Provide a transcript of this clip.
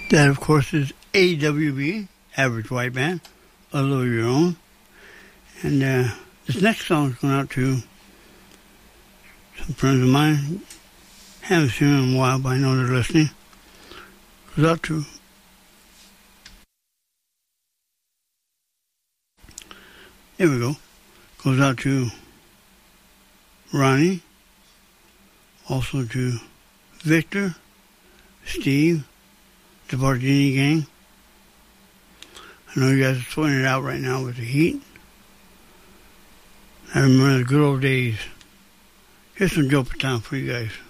That, of course, is AWB, Average White Band, A Little Your Own. And this next song is going out to some friends of mine. Haven't seen them in a while, but I know they're listening. Goes out to there we go. Goes out to Ronnie, also to Victor, Steve, the Bardini gang. I know you guys are sweating it out right now with the heat. I remember the good old days. Here's some Joe Paton for you guys.